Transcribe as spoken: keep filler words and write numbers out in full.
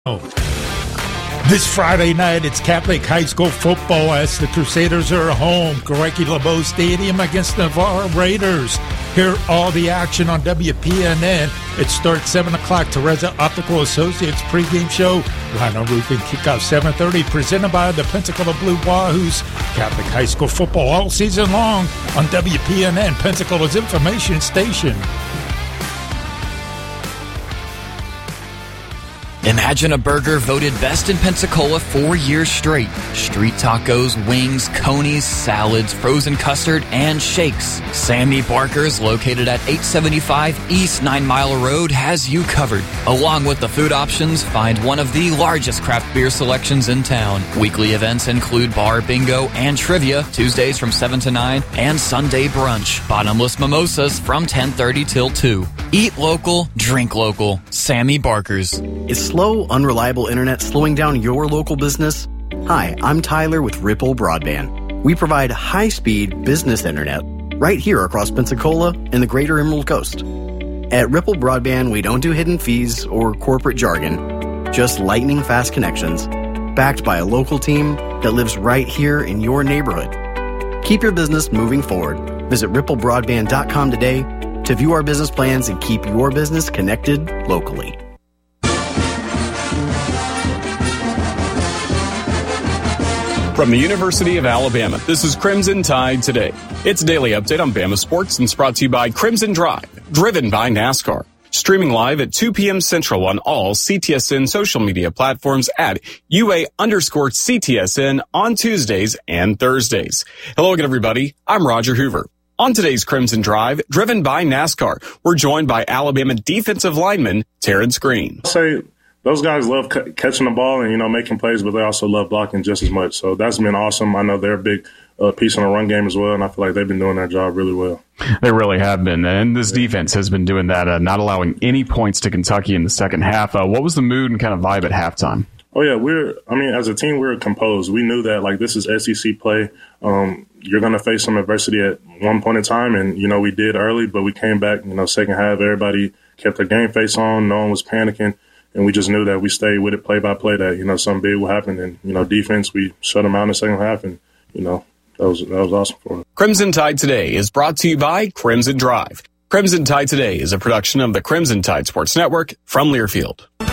This Friday night, it's Catholic High School football as the Crusaders are home. Correcchi LeBeau Stadium against the Navarre Raiders. Hear all the action on W P N N. It starts seven o'clock. Teresa Optical Associates pregame show. Rhino Roofing kickoff seven thirty. Presented by the Pensacola Blue Wahoos. Catholic High School football all season long on W P N N, Pensacola's information station. Imagine a burger voted best in Pensacola four years straight. Street tacos, wings, conies, salads, frozen custard, and shakes. Sammy Barker's, located at eight seventy-five East Nine Mile Road, has you covered. Along with the food options, find one of the largest craft beer selections in town. Weekly events include bar bingo and trivia, Tuesdays from seven to nine, and Sunday brunch. Bottomless mimosas from ten thirty till two. Eat local, drink local. Sammy Barker's. Is slow, unreliable internet slowing down your local business? Hi, I'm Tyler with Ripple Broadband. We provide high-speed business internet right here across Pensacola and the greater Emerald Coast. At Ripple Broadband, we don't do hidden fees or corporate jargon, just lightning-fast connections, backed by a local team that lives right here in your neighborhood. Keep your business moving forward. Visit ripple broadband dot com today to view our business plans and keep your business connected locally. From the University of Alabama, this is Crimson Tide Today. It's a daily update on Bama sports and it's brought to you by Crimson Drive, driven by NASCAR. Streaming live at two p.m. Central on all C T S N social media platforms at U A underscore C T S N on Tuesdays and Thursdays. Hello again, everybody. I'm Roger Hoover. On today's Crimson Drive, driven by NASCAR, we're joined by Alabama defensive lineman Terrence Green. I'll say those guys love c- catching the ball and, you know, making plays, but they also love blocking just as much. So that's been awesome. I know they're a big uh, piece in the run game as well, and I feel like they've been doing their job really well. They really have been, and this defense has been doing that, uh, not allowing any points to Kentucky in the second half. Uh, what was the mood and kind of vibe at halftime? Oh, yeah, we're, I mean, as a team, we're composed. We knew that, like, this is S E C play. Um, you're going to face some adversity at one point in time, and, you know, we did early, but we came back, you know, second half, everybody kept their game face on, no one was panicking, and we just knew that we stayed with it play by play, that, you know, something big will happen, and, you know, defense, we shut them out in the second half, and, you know, that was, that was awesome for us. Crimson Tide Today is brought to you by Crimson Drive. Crimson Tide Today is a production of the Crimson Tide Sports Network from Learfield.